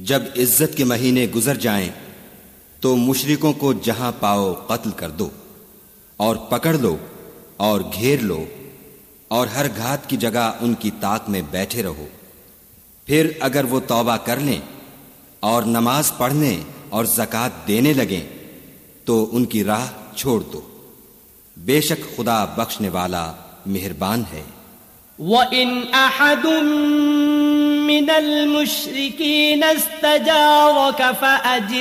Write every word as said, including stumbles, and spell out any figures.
जब इज्जत के महीने गुजर जाएं तो मुशरिकों को जहां पाओ कत्ल कर दो और पकड़ लो और घेर लो और हर घात की जगह उनकी ताक में बैठे रहो। फिर अगर वो तौबा कर लें और नमाज पढ़ने और ज़कात देने लगें तो उनकी राह छोड़ दो। बेशक खुदा बख्शने वाला मेहरबान है। वइन अहदुम मिनल मुश्रिकीन इस्तजारक फअजिर